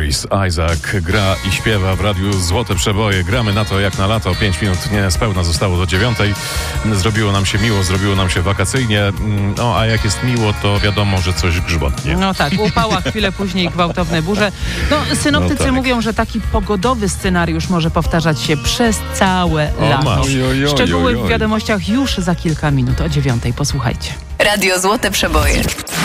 Chris Isaac gra i śpiewa w radiu Złote Przeboje. Gramy na to jak na lato. 5 minut niespełna zostało do 9. Zrobiło nam się miło, zrobiło nam się wakacyjnie. No a jak jest miło, to wiadomo, że coś grzmotnie. No tak, upała, chwilę później gwałtowne burze. No synoptycy mówią, że taki pogodowy scenariusz może powtarzać się przez całe lato. Szczegóły w wiadomościach już za kilka minut o 9. Posłuchajcie. Radio Złote Przeboje.